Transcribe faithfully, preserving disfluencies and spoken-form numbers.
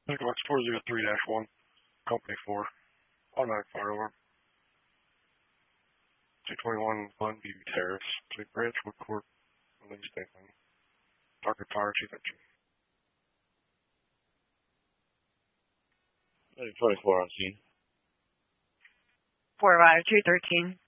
Box four zero three dash one, Company four, automatic firearm. two twenty-one Glen View Terrace, Saint Branch, Woodcourt, Lee Stanton. Target fire, chief entry. twenty-four on scene. four five two thirteen.